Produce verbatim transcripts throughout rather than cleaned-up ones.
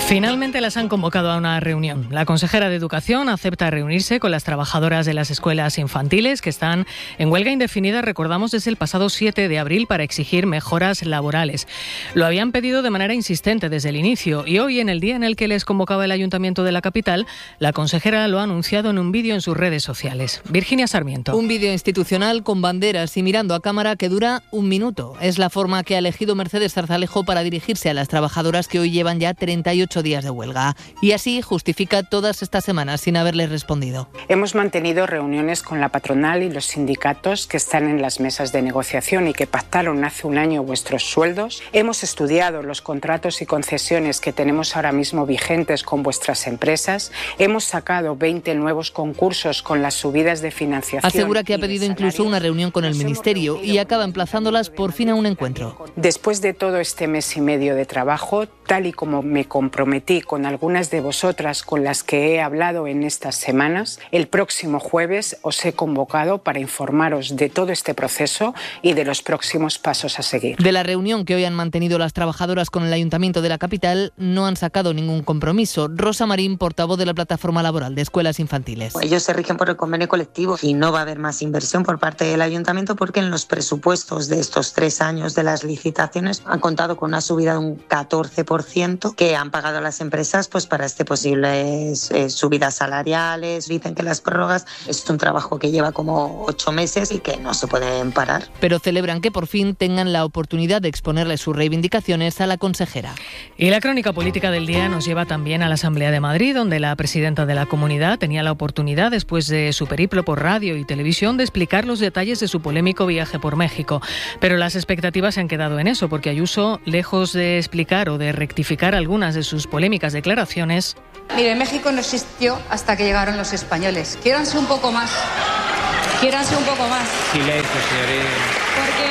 Finalmente las han convocado a una reunión. La consejera de Educación acepta reunirse con las trabajadoras de las escuelas infantiles que están en huelga indefinida, recordamos, desde el pasado siete de abril para exigir mejoras laborales. Lo habían pedido de manera insistente desde el inicio y hoy, en el día en el que les convocaba el Ayuntamiento de la capital, la consejera lo ha anunciado en un vídeo en sus redes sociales. Virginia Sarmiento. Un vídeo institucional con banderas y mirando a cámara que dura un minuto. Es la forma que ha elegido Mercedes Zarzalejo para dirigirse a las trabajadoras que hoy llevan ya treinta y ocho días de huelga. Y así justifica todas estas semanas sin haberles respondido. Hemos mantenido reuniones con la patronal y los sindicatos que están en las mesas de negociación y que pactaron hace un año vuestros sueldos. Hemos estudiado los contratos y concesiones que tenemos ahora mismo vigentes con vuestras empresas. Hemos sacado veinte nuevos concursos con las subidas de financiación. Asegura que ha pedido incluso una reunión con el Ministerio y acaba emplazándolas por fin a un encuentro. Después de todo este mes y medio de trabajo, tal y como me comprometí con algunas de vosotras con las que he hablado en estas semanas, el próximo jueves os he convocado para informaros de todo este proceso y de los próximos pasos a seguir. De la reunión que hoy han mantenido las trabajadoras con el Ayuntamiento de la capital no han sacado ningún compromiso. Rosa Marín, portavoz de la Plataforma Laboral de Escuelas Infantiles. Ellos se rigen por el convenio colectivo y no va a haber más inversión por parte del Ayuntamiento porque en los presupuestos de estos tres años de las licitaciones han contado con una subida de un catorce por ciento que han pagado las empresas pues para este posibles eh, subidas salariales. Dicen que las prórrogas es un trabajo que lleva como ocho meses y que no se pueden parar. Pero celebran que por fin tengan la oportunidad de exponerle sus reivindicaciones a la consejera. Y la crónica política del día nos lleva también a la Asamblea de Madrid, donde la presidenta de la comunidad tenía la oportunidad, después de su periplo por radio y televisión, de explicar los detalles de su polémico viaje por México. Pero las expectativas se han quedado en eso, porque Ayuso, lejos de explicar o de rectificar algunas de sus polémicas declaraciones. Mire, México no existió hasta que llegaron los españoles. Quiéranse un poco más. Quiéranse un poco más. Silencio, señoría. Porque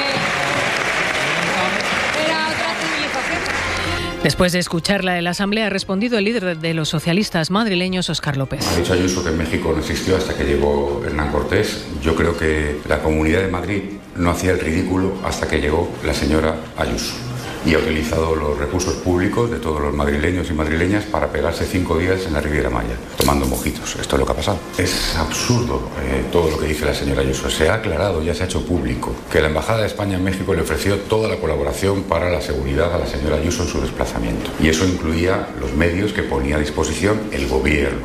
era otra civilización. Después de escucharla en la Asamblea, ha respondido el líder de los socialistas madrileños, Óscar López. Ha dicho Ayuso que México no existió hasta que llegó Hernán Cortés. Yo creo que la Comunidad de Madrid no hacía el ridículo hasta que llegó la señora Ayuso. Y ha utilizado los recursos públicos de todos los madrileños y madrileñas para pegarse cinco días en la Riviera Maya, tomando mojitos. Esto es lo que ha pasado. Es absurdo eh, todo lo que dice la señora Ayuso. Se ha aclarado, ya se ha hecho público, que la Embajada de España en México le ofreció toda la colaboración para la seguridad a la señora Ayuso en su desplazamiento. Y eso incluía los medios que ponía a disposición el gobierno.